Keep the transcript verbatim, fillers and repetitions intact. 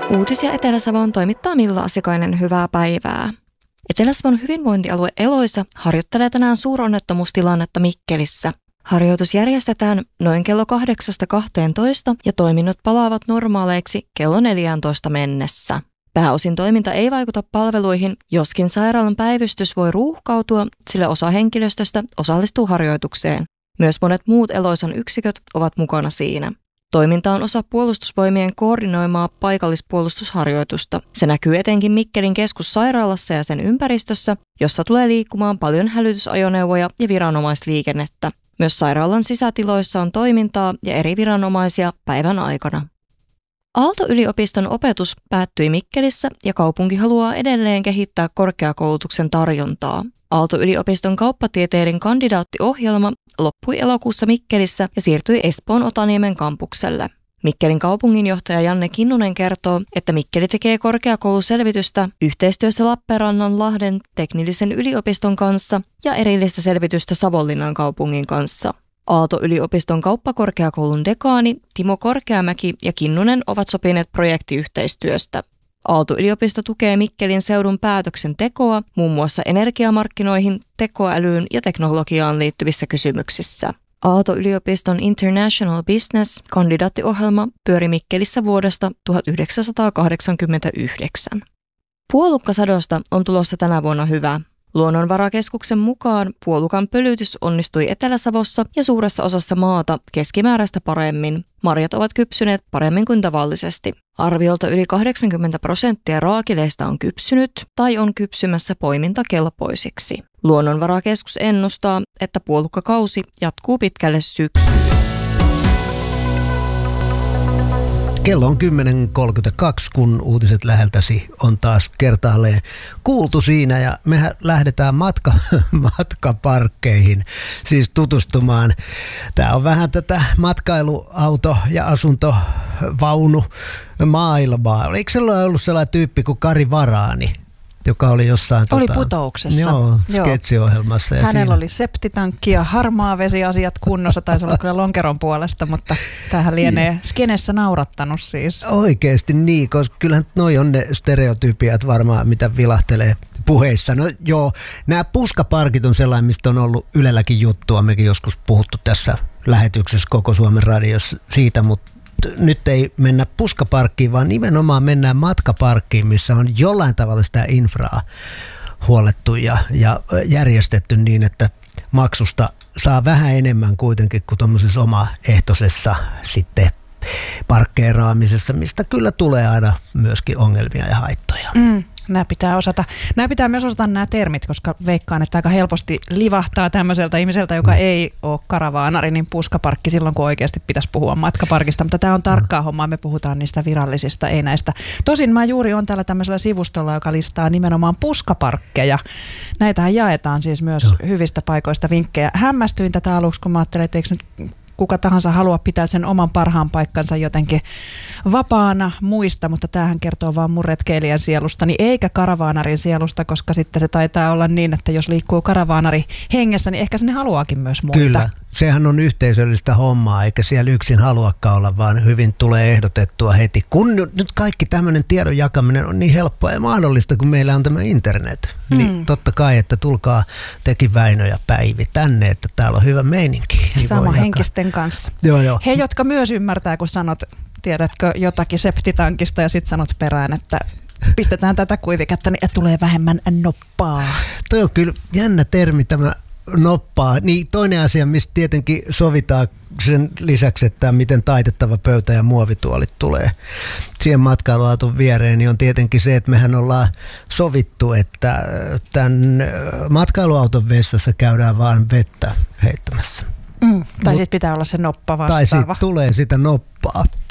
Uutisia Etelä-Savoon toimittaa Milla Asikainen, hyvää päivää. Etelä-Savon hyvinvointialue Eloisa harjoittelee tänään suuronnettomuustilannetta Mikkelissä. Harjoitus järjestetään noin kello kahdeksasta kahteentoista ja toiminnot palaavat normaaleiksi kello neljääntoista mennessä. Pääosin toiminta ei vaikuta palveluihin, joskin sairaalan päivystys voi ruuhkautua, sillä osa henkilöstöstä osallistuu harjoitukseen. Myös monet muut Eloisan yksiköt ovat mukana siinä. Toiminta on osa Puolustusvoimien koordinoimaa paikallispuolustusharjoitusta. Se näkyy etenkin Mikkelin keskussairaalassa ja sen ympäristössä, jossa tulee liikkumaan paljon hälytysajoneuvoja ja viranomaisliikennettä. Myös sairaalan sisätiloissa on toimintaa ja eri viranomaisia päivän aikana. Aalto-yliopiston opetus päättyi Mikkelissä ja kaupunki haluaa edelleen kehittää korkeakoulutuksen tarjontaa. Aalto-yliopiston kauppatieteiden kandidaattiohjelma loppui elokuussa Mikkelissä ja siirtyi Espoon Otaniemen kampukselle. Mikkelin kaupunginjohtaja Janne Kinnunen kertoo, että Mikkeli tekee korkeakouluselvitystä yhteistyössä Lappeenrannan-Lahden teknillisen yliopiston kanssa ja erillistä selvitystä Savonlinnan kaupungin kanssa. Aalto-yliopiston kauppakorkeakoulun dekaani Timo Korkeamäki ja Kinnunen ovat sopineet projektiyhteistyöstä. Aalto-yliopisto tukee Mikkelin seudun päätöksentekoa muun muassa energiamarkkinoihin, tekoälyyn ja teknologiaan liittyvissä kysymyksissä. Aalto-yliopiston International Business-kandidaattiohjelma pyöri Mikkelissä vuodesta tuhatyhdeksänsataakahdeksankymmentäyhdeksän. Puolukkasadosta on tulossa tänä vuonna hyvä. Luonnonvarakeskuksen mukaan puolukan pölytys onnistui Etelä-Savossa ja suuressa osassa maata keskimääräistä paremmin. Marjat ovat kypsyneet paremmin kuin tavallisesti. Arviolta yli kahdeksankymmentä prosenttia raakileista on kypsynyt tai on kypsymässä poimintakelpoisiksi. Luonnonvarakeskus ennustaa, että puolukkakausi jatkuu pitkälle syksyyn. Kello on kymmenen kolmekymmentäkaksi, kun uutiset läheltäsi on taas kertaalleen kuultu siinä ja mehän lähdetään matka, matkaparkkeihin siis tutustumaan. Tämä on vähän tätä matkailuauto- ja asuntovaunu maailmaa. Eikö sellainen ollut sellainen tyyppi kuin Kari Varaani, joka oli jossain... Oli tota, Putouksessa. Joo, sketsiohjelmassa. Hänellä siinä oli septitankki ja harmaa vesiasiat kunnossa, taisi olla kyllä lonkeron puolesta, mutta tämähän lienee skenessä naurattanut siis. Oikeasti niin, koska kyllähän noi on ne stereotypiat varmaan, mitä vilahtelee puheissa. No joo, nämä puskaparkit on sellainen, mistä on ollut Ylelläkin juttua, mekin joskus puhuttu tässä lähetyksessä koko Suomen radiossa siitä, mutta nyt ei mennä puskaparkkiin, vaan nimenomaan mennään matkaparkkiin, missä on jollain tavalla sitä infraa huolettu ja, ja järjestetty niin, että maksusta saa vähän enemmän kuitenkin kuin tuommoisessa omaehtoisessa sitten parkkeeraamisessa, mistä kyllä tulee aina myöskin ongelmia ja haittoja. Mm. Nämä pitää osata. Nämä pitää myös osata nämä termit, koska veikkaan, että aika helposti livahtaa tämmöiseltä ihmiseltä, joka mm. ei ole karavaanari, niin puskaparkki silloin, kun oikeasti pitäisi puhua matkaparkista. Mutta tämä on tarkkaa mm. hommaa, me puhutaan niistä virallisista, ei näistä. Tosin mä juuri on täällä tämmöisellä sivustolla, joka listaa nimenomaan puskaparkkeja. Näitähän jaetaan siis myös Joo. hyvistä paikoista vinkkejä. Hämmästyin tätä aluksi, kun mä ajattelin, että eikö nyt kuka tahansa haluaa pitää sen oman parhaan paikkansa jotenkin vapaana muista, mutta tämähän kertoo vaan mun retkeilijän sielustani eikä karavaanarin sielusta, koska sitten se taitaa olla niin, että jos liikkuu karavaanari hengessä, niin ehkä sinne haluaakin myös muita. Kyllä, sehän on yhteisöllistä hommaa, eikä siellä yksin haluakaan olla, vaan hyvin tulee ehdotettua heti. Kun nyt kaikki tämmöinen tiedon jakaminen on niin helppoa ja mahdollista, kun meillä on tämä internet, mm. niin totta kai, että tulkaa tekin Väinö ja Päivi tänne, että täällä on hyvä meininki. Niin sama henkisten kanssa. Joo, joo. He, jotka myös ymmärtää, kun sanot, tiedätkö, jotakin septitankista ja sitten sanot perään, että pistetään tätä kuiviketta, niin tulee vähemmän noppaa. Toi on kyllä jännä termi tämä noppaa. Niin toinen asia, mistä tietenkin sovitaan sen lisäksi, että miten taitettava pöytä ja muovituolit tulee siihen matkailuauton viereen, niin on tietenkin se, että mehän ollaan sovittu, että tämän matkailuauton vessassa käydään vaan vettä heittämässä. Mm, tai sitten pitää olla se noppa vastaava. Tai sitten tulee sitä noppaa.